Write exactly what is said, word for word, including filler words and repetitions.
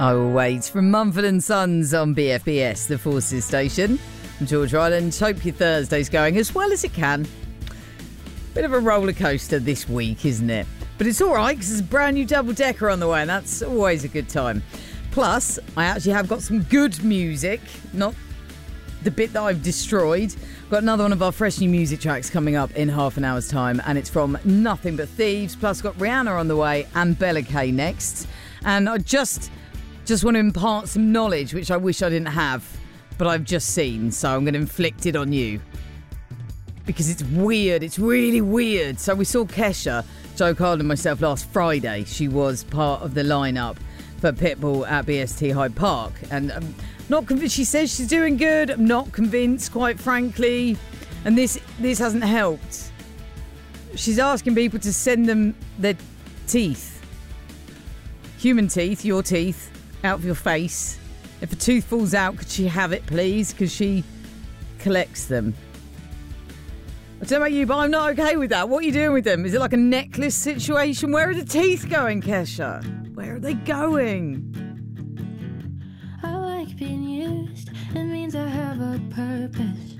I will wait from Mumford and Sons on B F B S, the Forces station. I'm George Ryland. Hope your Thursday's going as well as it can. Bit of a roller coaster this week, isn't it? But it's all right because there's a brand new double-decker on the way and that's always a good time. Plus, I actually have got some good music, not the bit that I've destroyed. Got another one of our fresh new music tracks coming up in half an hour's time and it's from Nothing But Thieves. Plus, got Rihanna on the way and Bella Kay next. And I just... Just want to impart some knowledge, which I wish I didn't have, but I've just seen, so I'm going to inflict it on you. Because it's weird, it's really weird. So we saw Kesha, Joe Card and myself last Friday. She was part of the lineup for Pitbull at B S T Hyde Park. And I'm not convinced, she says she's doing good. I'm not convinced, quite frankly. And this, this hasn't helped. She's asking people to send them their teeth. Human teeth, your teeth. Out of your face. If a tooth falls out, could she have it, please? Because she collects them. I don't know about you, but I'm not okay with that. What are you doing with them? Is it like a necklace situation? Where are the teeth going, Kesha? Where are they going? I like being used. It means I have a purpose.